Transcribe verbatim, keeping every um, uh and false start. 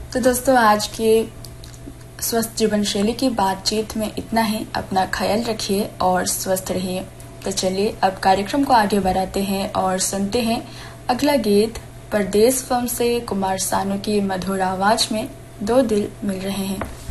तो दोस्तों, आज के स्वस्थ जीवन शैली की बातचीत में इतना ही। अपना ख्याल रखिए और स्वस्थ रहिए। तो चलिए अब कार्यक्रम को आगे बढ़ाते हैं और सुनते हैं अगला गीत। परदेस फिल्म से कुमार सानू की मधुर आवाज में दो दिल मिल रहे हैं।